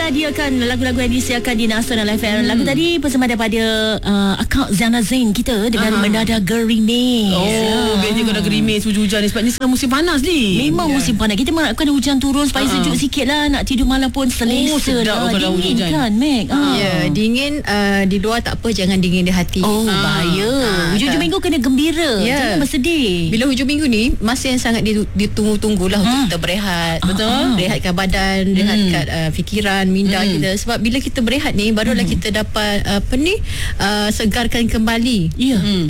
meladiakan lagu-lagu yang disiarkan di Nasional FM. Lagu tadi bersama daripada akaun Zana Zain kita dengan Mendadak Gerimis. Biasanya kalau gerimis hujan-hujan ni sebabnya sekarang musim panas ni. Memang musim panas. Kita mengharapkan hujan turun supaya sejuk sikit lah. Nak tidur malam pun selesa. Sedap kalau dingin hujan kan, Meg? Dingin di luar tak apa, jangan dingin di hati. Bahaya. Hujung minggu kena gembira. Jangan bersedih. Bila hujung minggu ni masa yang sangat ditunggu-tunggulah untuk kita berehat. Betul. Rehatkan badan, rehatkan fikiran, minda kita. Sebab bila kita berehat ni barulah kita dapat segarkan kembali.